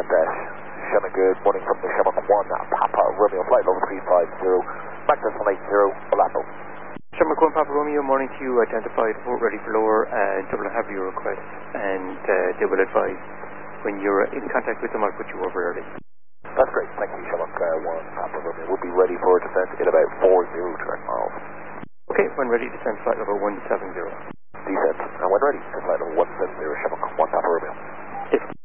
And Shannon, good morning from the Shamrock 1, Papa Romeo, flight level 350, Magnus 180, Orlando. Shamrock 1, Papa Romeo, morning to you, identified, report ready for lower, and Dublin have your request, and they will advise when you're in contact with them. I'll put you over early. That's great, thank you, Shamrock 1, Papa Romeo. We'll be ready for descent in about 40 direct miles. Okay, when ready, descend flight level 170. Descent, and when ready, flight level 170, Shamrock 1, Papa Romeo.